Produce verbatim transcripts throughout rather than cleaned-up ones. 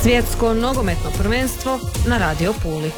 Svjetsko nogometno prvenstvo na Radio Puli.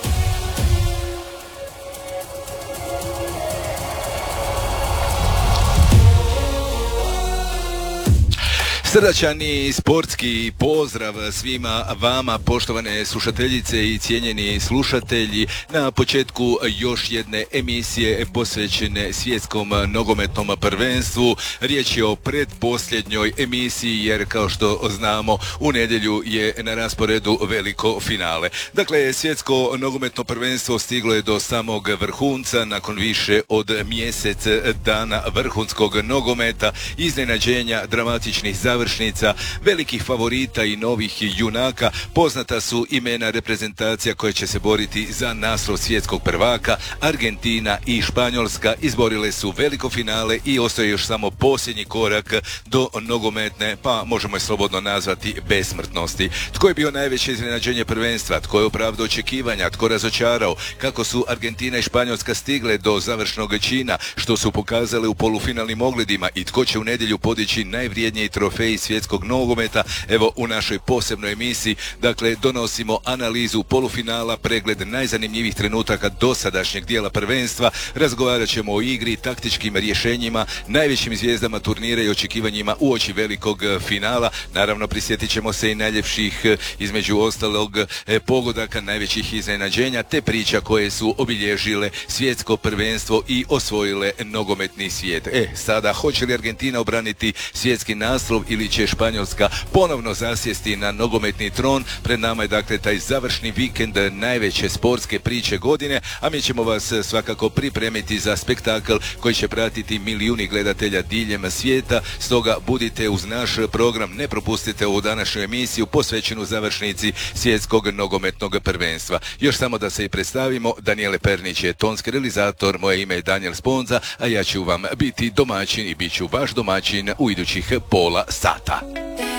Srdačan i sportski pozdrav svima vama, poštovane slušateljice i cijenjeni slušatelji, na početku još jedne emisije posvećene svjetskom nogometnom prvenstvu. Riječ je o predposljednjoj emisiji jer, kao što znamo, u nedjelju je na rasporedu veliko finale. Dakle, svjetsko nogometno prvenstvo stiglo je do samog vrhunca nakon više od mjesec dana vrhunskog nogometa, iznenađenja, dramatičnih završenika, velikih favorita i novih junaka. Poznata su imena reprezentacija koje će se boriti za naslov svjetskog prvaka. Argentina i Španjolska izborile su veliko finale i ostaje još samo posljednji korak do nogometne, pa možemo je slobodno nazvati, besmrtnosti. Tko je bio najveće iznenađenje prvenstva? Tko je opravdao očekivanja? Tko razočarao? Kako su Argentina i Španjolska stigle do završnog čina? Što su pokazale u polufinalnim ogledima? I tko će u nedjelju podići najvrijedniji trofej svjetskog nogometa? Evo, u našoj posebnoj emisiji, dakle, donosimo analizu polufinala, pregled najzanimljivijih trenutaka dosadašnjeg dijela prvenstva, razgovarat ćemo o igri, taktičkim rješenjima, najvećim zvijezdama turnira i očekivanjima uoči velikog finala. Naravno, prisjetit ćemo se i najljepših, između ostalog, pogodaka, najvećih iznenađenja te priča koje su obilježile svjetsko prvenstvo i osvojile nogometni svijet. E, sada, hoće li Argentina obraniti svjetski naslov ili će Španjolska ponovno zasjesti na nogometni tron? Pred nama je, dakle, taj završni vikend najveće sportske priče godine, a mi ćemo vas svakako pripremiti za spektakl koji će pratiti milijuni gledatelja diljem svijeta. Stoga budite uz naš program, ne propustite ovu današnju emisiju posvećenu završnici svjetskog nogometnog prvenstva. Još samo da se i predstavimo, Danijele Pernić je tonski realizator, moje ime je Daniel Sponza, a ja ću vam biti domaćin i bit ću vaš domaćin u idućih pola sata.